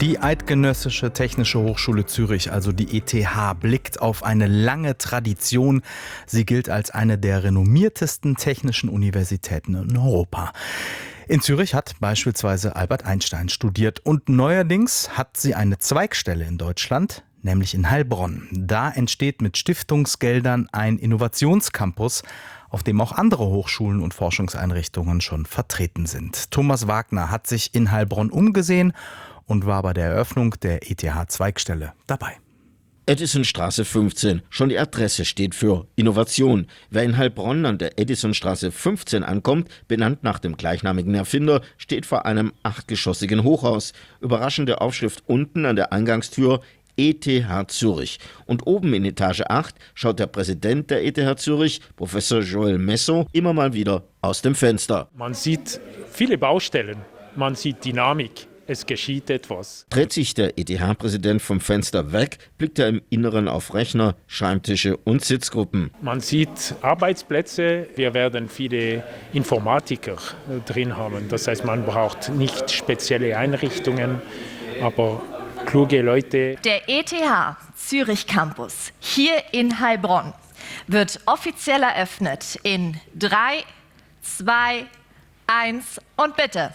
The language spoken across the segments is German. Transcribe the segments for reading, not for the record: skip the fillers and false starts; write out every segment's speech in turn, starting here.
Die Eidgenössische Technische Hochschule Zürich, also die ETH, blickt auf eine lange Tradition. Sie gilt als eine der renommiertesten technischen Universitäten in Europa. In Zürich hat beispielsweise Albert Einstein studiert und neuerdings hat sie eine Zweigstelle in Deutschland, nämlich in Heilbronn. Da entsteht mit Stiftungsgeldern ein Innovationscampus, auf dem auch andere Hochschulen und Forschungseinrichtungen schon vertreten sind. Thomas Wagner hat sich in Heilbronn umgesehen und war bei der Eröffnung der ETH-Zweigstelle dabei. Edisonstraße 15. Schon die Adresse steht für Innovation. Wer in Heilbronn an der Edisonstraße 15 ankommt, benannt nach dem gleichnamigen Erfinder, steht vor einem 8-geschossigen Hochhaus. Überraschende Aufschrift unten an der Eingangstür: ETH Zürich. Und oben in Etage 8 schaut der Präsident der ETH Zürich, Professor Joël Messo, immer mal wieder aus dem Fenster. Man sieht viele Baustellen, man sieht Dynamik. Es geschieht etwas. Dreht sich der ETH-Präsident vom Fenster weg, blickt er im Inneren auf Rechner, Schreibtische und Sitzgruppen. Man sieht Arbeitsplätze, wir werden viele Informatiker drin haben. Das heißt, man braucht nicht spezielle Einrichtungen, aber kluge Leute. Der ETH Zürich Campus hier in Heilbronn wird offiziell eröffnet in 3, 2, 1 und bitte.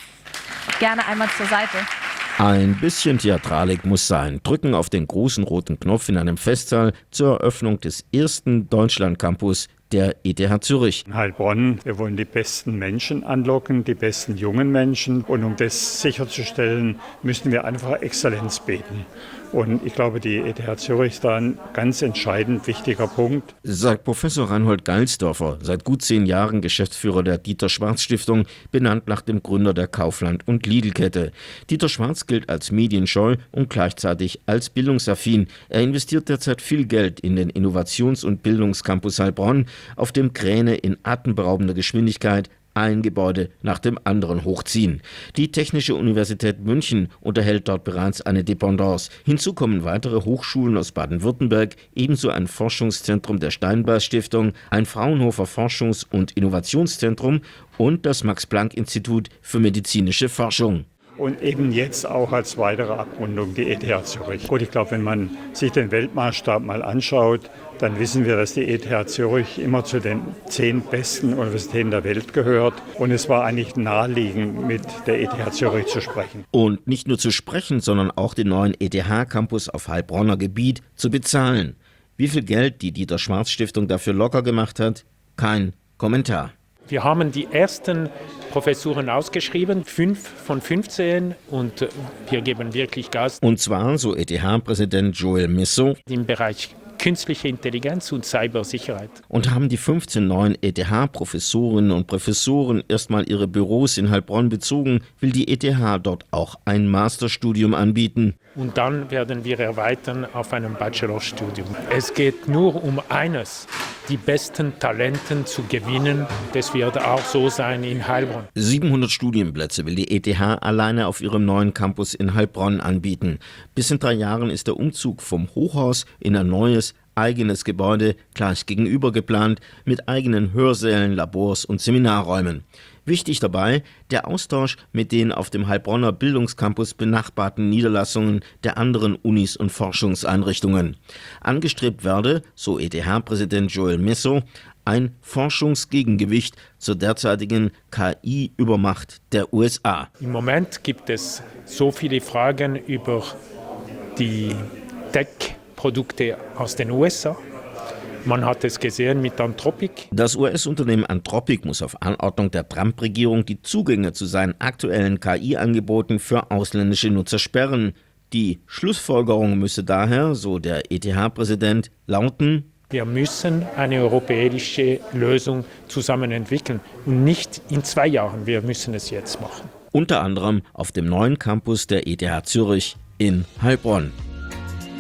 Gerne einmal zur Seite. Ein bisschen Theatralik muss sein. Drücken auf den großen roten Knopf in einem Festsaal zur Eröffnung des ersten Deutschland-Campus der ETH Zürich. In Heilbronn, wir wollen die besten Menschen anlocken, die besten jungen Menschen. Und um das sicherzustellen, müssen wir einfach Exzellenz beten. Und ich glaube, die ETH Zürich ist da ein ganz entscheidend wichtiger Punkt. Sagt Professor Reinhold Geilsdorfer, seit gut 10 Jahren Geschäftsführer der Dieter-Schwarz-Stiftung, benannt nach dem Gründer der Kaufland- und Lidl-Kette. Dieter Schwarz gilt als medienscheu und gleichzeitig als bildungsaffin. Er investiert derzeit viel Geld in den Innovations- und Bildungscampus Heilbronn, auf dem Kräne in atemberaubender Geschwindigkeit ein Gebäude nach dem anderen hochziehen. Die Technische Universität München unterhält dort bereits eine Dependance. Hinzu kommen weitere Hochschulen aus Baden-Württemberg, ebenso ein Forschungszentrum der Steinbeis-Stiftung, ein Fraunhofer Forschungs- und Innovationszentrum und das Max-Planck-Institut für medizinische Forschung. Und eben jetzt auch als weitere Abrundung die ETH Zürich. Gut, ich glaube, wenn man sich den Weltmaßstab mal anschaut, dann wissen wir, dass die ETH Zürich immer zu den 10 besten Universitäten der Welt gehört. Und es war eigentlich naheliegend, mit der ETH Zürich zu sprechen. Und nicht nur zu sprechen, sondern auch den neuen ETH-Campus auf Heilbronner Gebiet zu bezahlen. Wie viel Geld die Dieter-Schwarz-Stiftung dafür locker gemacht hat? Kein Kommentar. Wir haben die ersten Professuren ausgeschrieben, 5 von 15, und wir geben wirklich Gas. Und zwar, so ETH-Präsident Joël Messo, im Bereich künstliche Intelligenz und Cybersicherheit. Und haben die 15 neuen ETH-Professorinnen und Professoren erstmal ihre Büros in Heilbronn bezogen, will die ETH dort auch ein Masterstudium anbieten. Und dann werden wir erweitern auf einem Bachelorstudium. Es geht nur um eines: die besten Talenten zu gewinnen. Das wird auch so sein in Heilbronn. 700 Studienplätze will die ETH alleine auf ihrem neuen Campus in Heilbronn anbieten. Bis in 3 Jahren ist der Umzug vom Hochhaus in ein neues, eigenes Gebäude gleich gegenüber geplant, mit eigenen Hörsälen, Labors und Seminarräumen. Wichtig dabei der Austausch mit den auf dem Heilbronner Bildungscampus benachbarten Niederlassungen der anderen Unis und Forschungseinrichtungen. Angestrebt werde, so ETH-Präsident Joël Messo, ein Forschungsgegengewicht zur derzeitigen KI-Übermacht der USA. Im Moment gibt es so viele Fragen über die Tech-Produkte aus den USA. Man hat es gesehen mit Anthropic. Das US-Unternehmen Anthropic muss auf Anordnung der Trump-Regierung die Zugänge zu seinen aktuellen KI-Angeboten für ausländische Nutzer sperren. Die Schlussfolgerung müsse daher, so der ETH-Präsident, lauten: Wir müssen eine europäische Lösung zusammen entwickeln und nicht in 2 Jahren. Wir müssen es jetzt machen. Unter anderem auf dem neuen Campus der ETH Zürich in Heilbronn.